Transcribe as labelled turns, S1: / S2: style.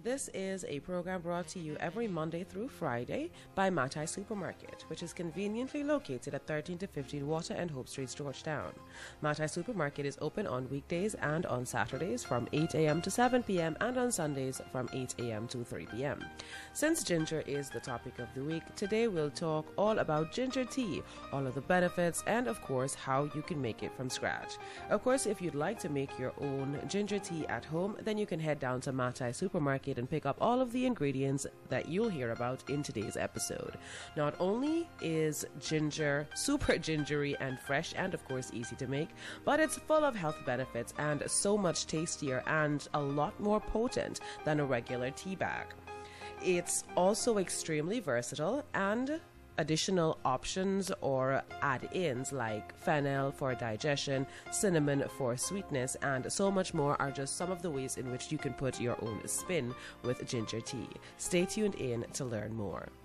S1: This is a program brought to you every Monday through Friday by Matai Supermarket, which is conveniently located at 13 to 15 Water and Hope Streets, Georgetown. Matai Supermarket is open on weekdays and on Saturdays from 8 a.m. to 7 p.m. and on Sundays from 8 a.m. to 3 p.m. Since ginger is the topic of the week, today we'll talk all about ginger tea, all of the benefits, and of course how you can make it from scratch. Of course, if you'd like to make your own ginger tea at home, then you can head down to Matai Supermarket and pick up all of the ingredients that you'll hear about in today's episode. Not only is ginger super gingery and fresh and of course easy to make, but it's full of health benefits and so much tastier and a lot more potent than a regular tea bag. It's also extremely versatile, and additional options or add-ins like fennel for digestion, cinnamon for sweetness, and so much more are just some of the ways in which you can put your own spin with ginger tea. Stay tuned in to learn more.